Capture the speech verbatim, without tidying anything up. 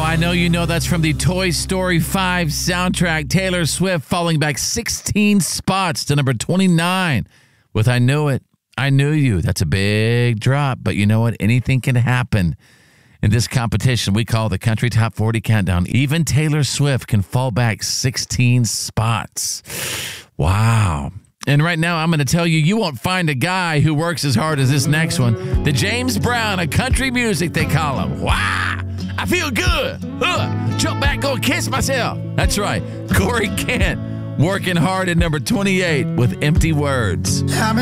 I know you know that's from the Toy Story five soundtrack. Taylor Swift falling back sixteen spots to number twenty-nine with I Knew It, I Knew You. That's a big drop, but you know what? Anything can happen in this competition we call the Country Top forty Countdown. Even Taylor Swift can fall back sixteen spots. Wow. And right now, I'm going to tell you, you won't find a guy who works as hard as this next one. The James Brown of country music, they call him. Wow. I feel good. Uh, jump back, go kiss myself. That's right. Corey Kent working hard at number twenty-eight with Empty Words.